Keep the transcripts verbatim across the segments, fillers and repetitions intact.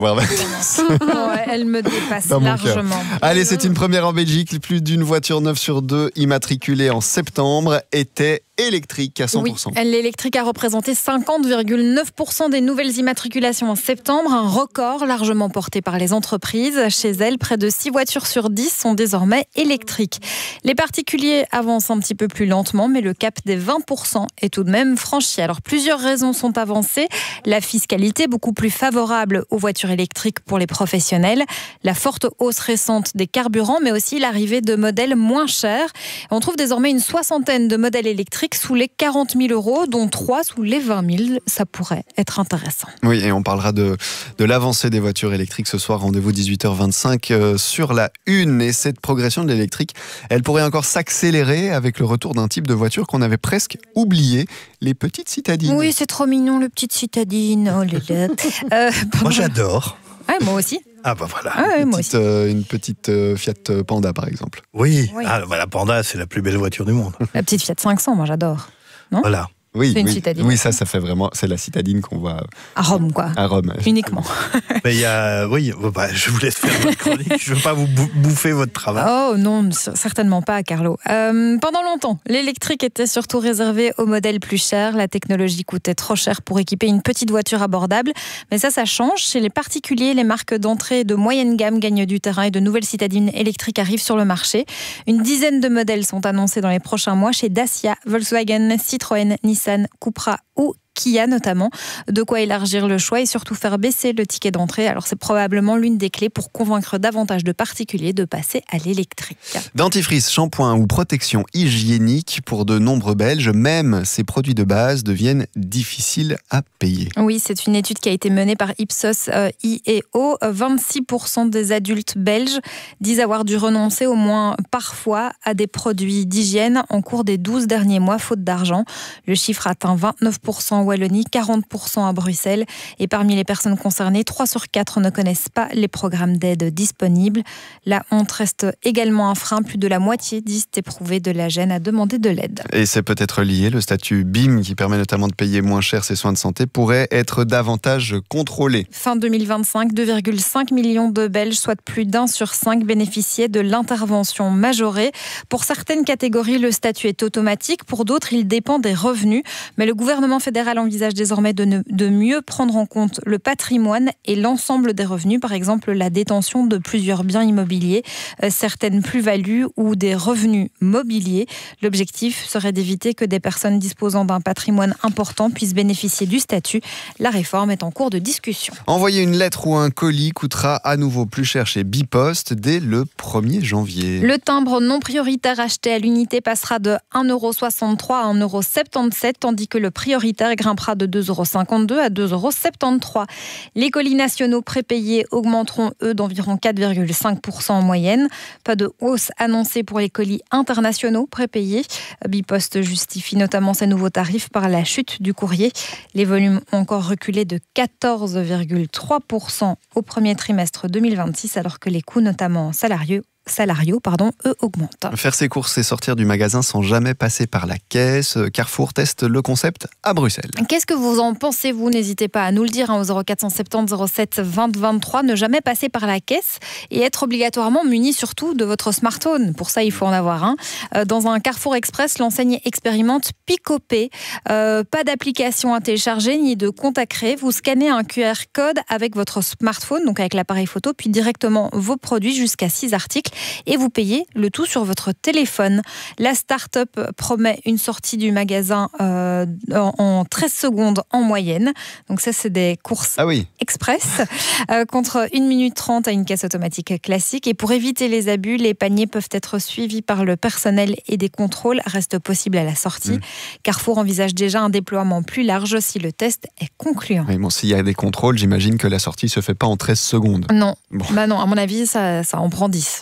Ouais, ouais. Ouais, elle me dépasse Dans mon largement. cœur. Allez, c'est une première en Belgique. Plus d'une voiture neuve sur deux immatriculée en septembre était électrique à cent pour cent. Oui, l'électrique a représenté cinquante virgule neuf pour cent des nouvelles immatriculations en septembre, un record largement porté par les entreprises. Chez elles, près de six voitures sur dix sont désormais électriques. Les particuliers avancent un petit peu plus lentement, mais le cap des vingt pour cent est tout de même franchi. Alors, plusieurs raisons sont avancées. La fiscalité beaucoup plus favorable aux voitures électriques pour les professionnels, la forte hausse récente des carburants, mais aussi l'arrivée de modèles moins chers. On trouve désormais une soixantaine de modèles électriques sous les quarante mille euros, dont trois sous les vingt mille. Ça pourrait être intéressant. Oui, et on parlera de, de l'avancée des voitures électriques ce soir. Rendez-vous dix-huit heures vingt-cinq euh, sur la une. Et cette progression de l'électrique, elle pourrait encore s'accélérer avec le retour d'un type de voiture qu'on avait presque oublié, les petites citadines. Oui, c'est trop mignon, le petit citadine. Oh là là. Euh, Moi, j'adore. Ouais, moi aussi. Ah bah voilà. Ah ouais, Une moi petite, aussi. euh, une petite euh, Fiat Panda, par exemple. Oui, Oui. Ah, bah, la Panda, c'est la plus belle voiture du monde. La petite Fiat cinq cents, moi j'adore. Non ? Voilà. Oui, C'est une oui. citadine. Oui, ça, ça fait vraiment... C'est la citadine qu'on voit À Rome, quoi. à Rome. Uniquement. Mais il y a... Oui, bah, je vous laisse faire votre chronique. Je ne veux pas vous bou- bouffer votre travail. Oh non, certainement pas, Carlo. Euh, pendant longtemps, l'électrique était surtout réservé aux modèles plus chers. La technologie coûtait trop cher pour équiper une petite voiture abordable. Mais ça, ça change. Chez les particuliers, les marques d'entrée et de moyenne gamme gagnent du terrain et de nouvelles citadines électriques arrivent sur le marché. Une dizaine de modèles sont annoncés dans les prochains mois chez Dacia, Volkswagen, Citroën, Nissan, Cupra ou Kia notamment, de quoi élargir le choix et surtout faire baisser le ticket d'entrée. Alors c'est probablement l'une des clés pour convaincre davantage de particuliers de passer à l'électrique. Dentifrice, shampoing ou protection hygiénique, pour de nombreux Belges, même ces produits de base deviennent difficiles à payer. Oui, c'est une étude qui a été menée par Ipsos euh, I et O. vingt-six pour cent des adultes belges disent avoir dû renoncer au moins parfois à des produits d'hygiène en cours des douze derniers mois, faute d'argent. Le chiffre atteint vingt-neuf pour cent en Wallonie, quarante pour cent à Bruxelles. Et parmi les personnes concernées, trois sur quatre ne connaissent pas les programmes d'aide disponibles. La honte reste également un frein. Plus de la moitié disent éprouver de la gêne à demander de l'aide. Et c'est peut-être lié, le statut B I M, qui permet notamment de payer moins cher ses soins de santé, pourrait être davantage contrôlé. Fin deux mille vingt-cinq, deux virgule cinq millions de Belges, soit plus d'un sur cinq, bénéficiaient de l'intervention majorée. Pour certaines catégories, le statut est automatique. Pour d'autres, il dépend des revenus. Mais le gouvernement fédéral envisage désormais de, ne, de mieux prendre en compte le patrimoine et l'ensemble des revenus. Par exemple, la détention de plusieurs biens immobiliers, euh, certaines plus-values ou des revenus mobiliers. L'objectif serait d'éviter que des personnes disposant d'un patrimoine important puissent bénéficier du statut. La réforme est en cours de discussion. Envoyer une lettre ou un colis coûtera à nouveau plus cher chez Bipost dès le premier janvier. Le timbre non prioritaire acheté à l'unité passera de un euro soixante-trois à un euro soixante-dix-sept, tandis que le prioritaire grimpera de deux euros cinquante-deux à deux euros soixante-treize. Les colis nationaux prépayés augmenteront, eux, d'environ quatre virgule cinq pour cent en moyenne. Pas de hausse annoncée pour les colis internationaux prépayés. Bipost justifie notamment ces nouveaux tarifs par la chute du courrier. Les volumes ont encore reculé de quatorze virgule trois pour cent au premier trimestre deux mille vingt-six, alors que les coûts, notamment salariaux, salariaux, pardon, eux augmentent. Faire ses courses et sortir du magasin sans jamais passer par la caisse. Carrefour teste le concept à Bruxelles. Qu'est-ce que vous en pensez, vous ? N'hésitez pas à nous le dire hein, au zéro quatre cent soixante-dix zéro sept vingt vingt-trois. Ne jamais passer par la caisse et être obligatoirement muni surtout de votre smartphone. Pour ça, il faut en avoir un. Dans un Carrefour Express, l'enseigne expérimente Picopay. Euh, pas d'application à télécharger ni de compte à créer. Vous scannez un Q R code avec votre smartphone, donc avec l'appareil photo, puis directement vos produits jusqu'à six articles. Et vous payez le tout sur votre téléphone. La start-up promet une sortie du magasin euh, en treize secondes en moyenne. Donc ça, c'est des courses ah oui. express euh, contre une minute trente à une caisse automatique classique. Et pour éviter les abus, les paniers peuvent être suivis par le personnel et des contrôles restent possibles à la sortie. Mmh. Carrefour envisage déjà un déploiement plus large si le test est concluant. Oui, bon, s'il y a des contrôles, j'imagine que la sortie ne se fait pas en treize secondes. Non, bon. bah non à mon avis, ça, ça en prend dix.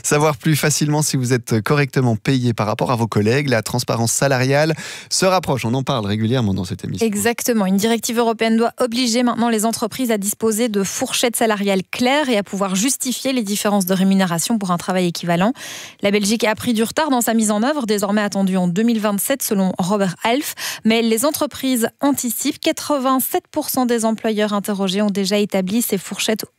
Savoir plus facilement si vous êtes correctement payé par rapport à vos collègues, la transparence salariale se rapproche. On en parle régulièrement dans cette émission. Exactement. Une directive européenne doit obliger maintenant les entreprises à disposer de fourchettes salariales claires et à pouvoir justifier les différences de rémunération pour un travail équivalent. La Belgique a pris du retard dans sa mise en œuvre, désormais attendue en deux mille vingt-sept selon Robert Half. Mais les entreprises anticipent. quatre-vingt-sept pour cent des employeurs interrogés ont déjà établi ces fourchettes